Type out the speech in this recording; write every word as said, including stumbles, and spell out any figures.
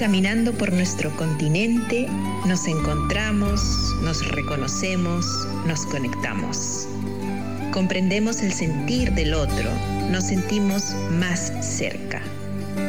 caminando por nuestro continente, nos encontramos, nos reconocemos, nos conectamos. Comprendemos el sentir del otro, nos sentimos más cerca.